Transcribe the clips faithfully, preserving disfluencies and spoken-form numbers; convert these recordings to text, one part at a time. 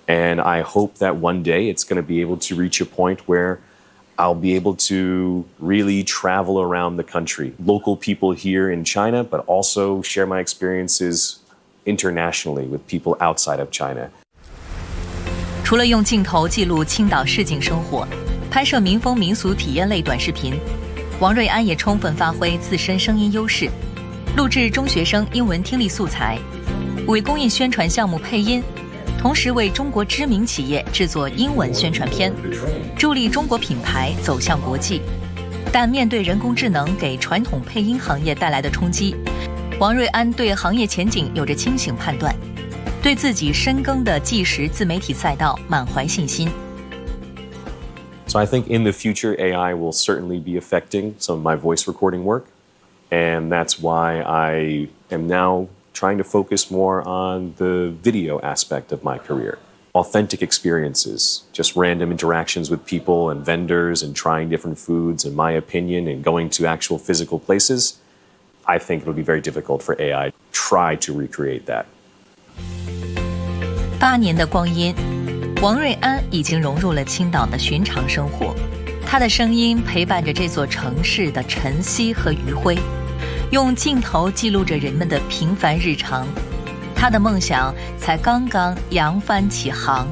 And I hope that one day it's going to be able to reach a point where I'll be able to really travel around the country, local people here in China, but also share my experiences internationally with people outside of China. 除了用镜头记录青岛市井生活，拍摄民风民俗体验类短视频，王瑞安也充分发挥自身声音优势，录制中学生英文听力素材，为公益宣传项目配音，同时为中国知名企业制作英文宣传片，助力中国品牌走向国际。但面对人工智能给传统配音行业带来的冲击，王瑞安对行业前景有着清醒判断，对自己深耕的即时自媒体赛道满怀信心。 So I think in the future, A I will certainly be affecting some of my voice recording work. And that's why I am now trying to focus more on the video aspect of my career. Authentic experiences, just random interactions with people and vendors and trying different foods, in my opinion, and going to actual physical places. I think it'll be very difficult for A I to try to recreate that. 八年的光阴，王瑞安已经融入了青岛的寻常生活，他的声音陪伴着这座城市的晨曦和余晖，用镜头记录着人们的平凡日常，他的梦想才刚刚扬帆起航。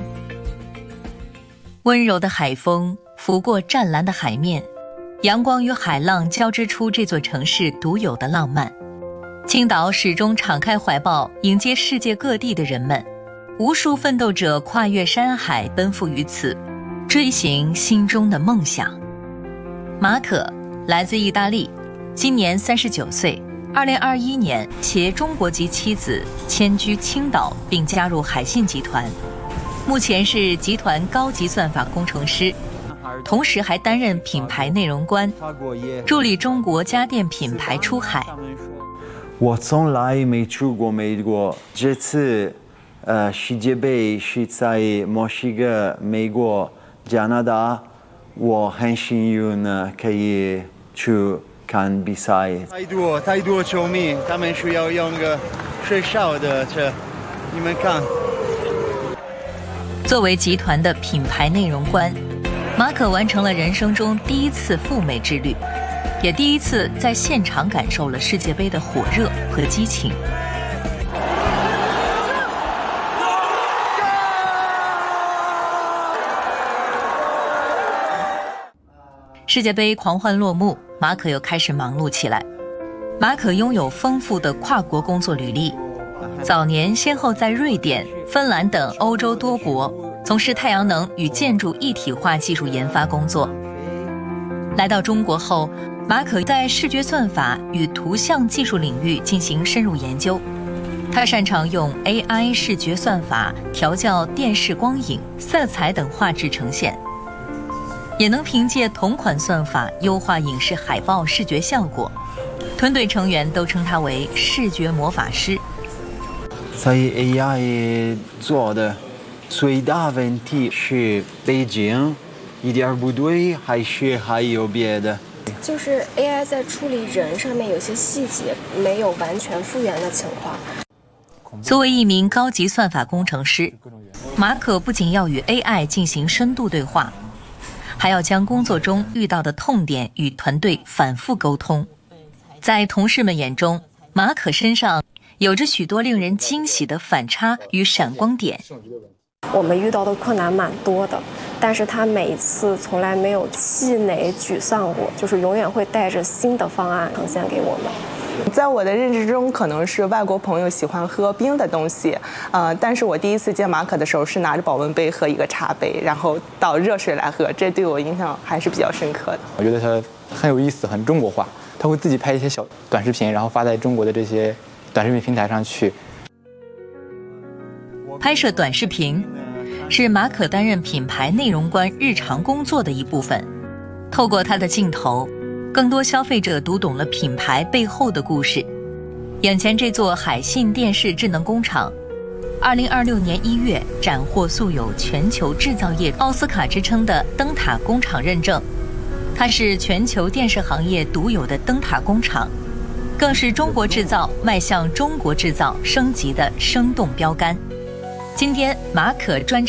温柔的海风拂过湛蓝的海面，阳光与海浪交织出这座城市独有的浪漫。青岛始终敞开怀抱，迎接世界各地的人们。无数奋斗者跨越山海奔赴于此，追寻心中的梦想。马可来自意大利，今年三十九岁，二零二一年携中国籍妻子迁居青岛，并加入海信集团，目前是集团高级算法工程师，同时还担任品牌内容官，助力中国家电品牌出海。 我从来没去过美国，这次呃，世界杯是在墨西哥、美国、加拿大，我很幸运呢，可以去看比赛。 太多太多球迷，他们需要用个水烧的车，你们看。 作为集团的品牌内容官，马可完成了人生中第一次赴美之旅，也第一次在现场感受了世界杯的火热和激情。世界杯狂欢落幕，马可又开始忙碌起来。马可拥有丰富的跨国工作履历，早年先后在瑞典、芬兰等欧洲多国从事太阳能与建筑一体化技术研发工作。来到中国后，马可在视觉算法与图像技术领域进行深入研究。他擅长用 A I 视觉算法调教电视光影、色彩等画质呈现，也能凭借同款算法优化影视海报视觉效果。团队成员都称他为视觉魔法师。 在 A I 做的最大问题是背景一点不对，还是还有别的？ 就是 A I 在处理人上面有些细节没有完全复原的情况。 作为一名高级算法工程师，马可不仅要与 A I 进行深度对话，还要将工作中遇到的痛点与团队反复沟通。在同事们眼中，马可身上有着许多令人惊喜的反差与闪光点。 我们遇到的困难蛮多的，但是他每一次从来没有气馁沮丧过，就是永远会带着新的方案呈现给我们。 在我的认知中，可能是外国朋友喜欢喝冰的东西，呃，但是我第一次见马可的时候是拿着保温杯和一个茶杯，然后倒热水来喝，这对我印象还是比较深刻的。 我觉得他很有意思，很中国化，他会自己拍一些小短视频，然后发在中国的这些短视频平台上去。 拍摄短视频是马可担任品牌内容官日常工作的一部分。透过他的镜头，更多消费者读懂了品牌背后的故事。眼前这座海信电视智能工厂，二零二六年一月斩获素有全球制造业奥斯卡之称的灯塔工厂认证。它是全球电视行业独有的灯塔工厂，更是中国制造迈向中国制造升级的生动标杆。今天马可专